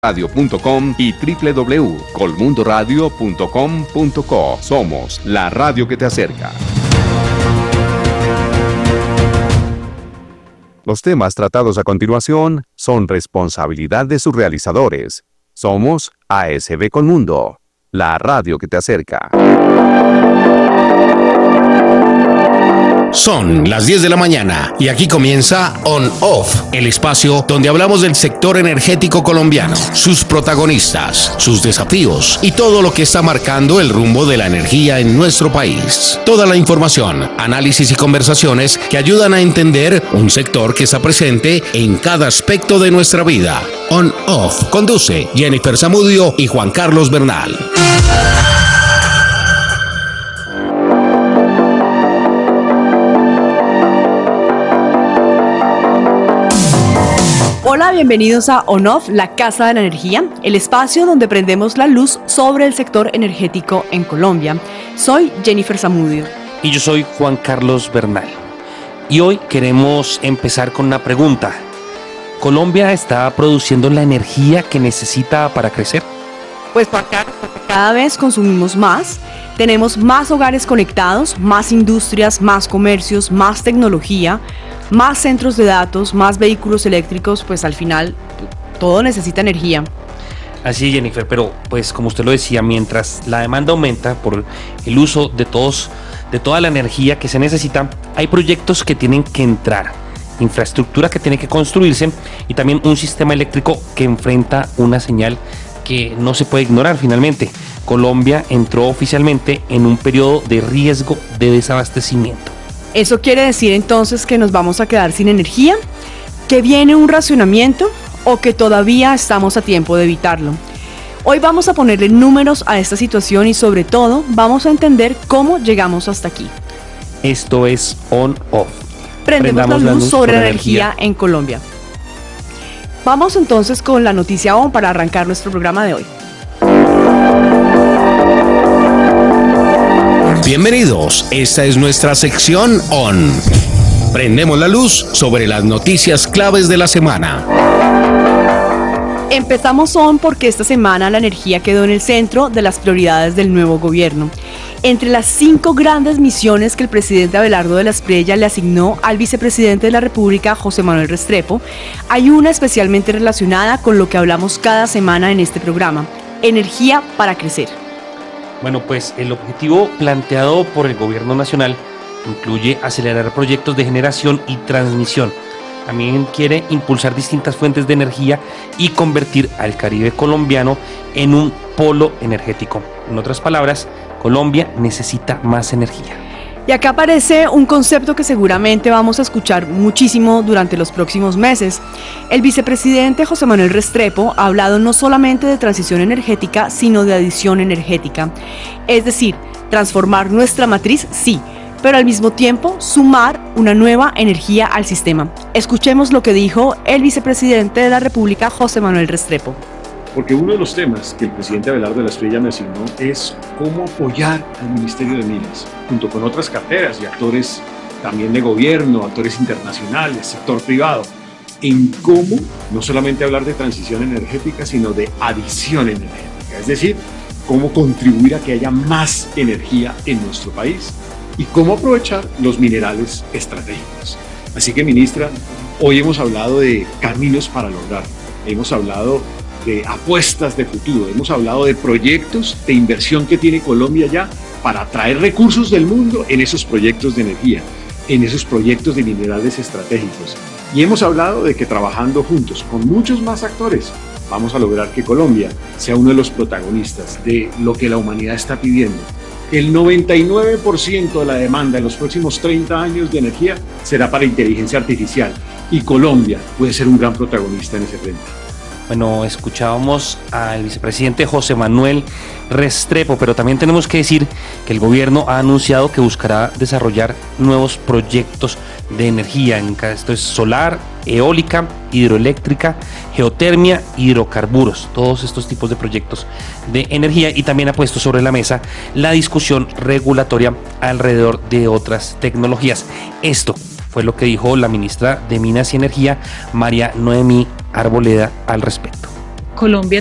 radio.com y www.colmundoradio.com.co. Somos la radio que te acerca. Los temas tratados a continuación son responsabilidad de sus realizadores. Somos ASB Colmundo, la radio que te acerca. Son las 10 de la mañana y aquí comienza On Off, el espacio donde hablamos del sector energético colombiano, sus protagonistas, sus desafíos y todo lo que está marcando el rumbo de la energía en nuestro país. Toda la información, análisis y conversaciones que ayudan a entender un sector que está presente en cada aspecto de nuestra vida. On Off conduce Jennifer Zamudio y Juan Carlos Bernal. Hola, bienvenidos a On Off, la Casa de la Energía, el espacio donde prendemos la luz sobre el sector energético en Colombia. Soy Jennifer Zamudio. Y yo soy Juan Carlos Bernal. Y hoy queremos empezar con una pregunta. ¿Colombia está produciendo la energía que necesita para crecer? Pues Juan Carlos, cada vez consumimos más, tenemos más hogares conectados, más industrias, más comercios, más tecnología, más centros de datos, más vehículos eléctricos, pues al final todo necesita energía. Así es, Jennifer, pero pues como usted lo decía, mientras la demanda aumenta por el uso de toda la energía que se necesita, hay proyectos que tienen que entrar, infraestructura que tiene que construirse y también un sistema eléctrico que enfrenta una señal que no se puede ignorar finalmente. Colombia entró oficialmente en un periodo de riesgo de desabastecimiento. ¿Eso quiere decir entonces que nos vamos a quedar sin energía? ¿Que viene un racionamiento? ¿O que todavía estamos a tiempo de evitarlo? Hoy vamos a ponerle números a esta situación y sobre todo vamos a entender cómo llegamos hasta aquí. Esto es On Off. Prendemos la luz sobre la energía en Colombia. Vamos entonces con la noticia ON para arrancar nuestro programa de hoy. Bienvenidos, esta es nuestra sección ON. Prendemos la luz sobre las noticias claves de la semana. Empezamos ON porque esta semana la energía quedó en el centro de las prioridades del nuevo gobierno. Entre las 5 grandes misiones que el presidente Abelardo de la Espriella le asignó al vicepresidente de la República, José Manuel Restrepo, hay una especialmente relacionada con lo que hablamos cada semana en este programa: energía para crecer. Bueno, pues el objetivo planteado por el gobierno nacional incluye acelerar proyectos de generación y transmisión. También quiere impulsar distintas fuentes de energía y convertir al Caribe colombiano en un polo energético. En otras palabras, Colombia necesita más energía. Y acá aparece un concepto que seguramente vamos a escuchar muchísimo durante los próximos meses. El vicepresidente José Manuel Restrepo ha hablado no solamente de transición energética, sino de adición energética. Es decir, transformar nuestra matriz, sí, pero al mismo tiempo sumar una nueva energía al sistema. Escuchemos lo que dijo el vicepresidente de la República, José Manuel Restrepo. Porque uno de los temas que el presidente Abelardo de la Espriella me asignó es cómo apoyar al Ministerio de Minas, junto con otras carteras y actores también de gobierno, actores internacionales, sector privado, en cómo no solamente hablar de transición energética, sino de adición energética, es decir, cómo contribuir a que haya más energía en nuestro país y cómo aprovechar los minerales estratégicos. Así que, ministra, hoy hemos hablado de caminos para lograrlo, hemos hablado de apuestas de futuro, hemos hablado de proyectos de inversión que tiene Colombia ya para atraer recursos del mundo en esos proyectos de energía, en esos proyectos de minerales estratégicos. Y hemos hablado de que trabajando juntos con muchos más actores vamos a lograr que Colombia sea uno de los protagonistas de lo que la humanidad está pidiendo. El 99% de la demanda en los próximos 30 años de energía será para inteligencia artificial y Colombia puede ser un gran protagonista en ese frente. Bueno, escuchábamos al vicepresidente José Manuel Restrepo, pero también tenemos que decir que el gobierno ha anunciado que buscará desarrollar nuevos proyectos de energía. Esto es solar, eólica, hidroeléctrica, geotermia, hidrocarburos, todos estos tipos de proyectos de energía, y también ha puesto sobre la mesa la discusión regulatoria alrededor de otras tecnologías. Esto fue lo que dijo la ministra de Minas y Energía, María Noemí Arboleda, al respecto. Colombia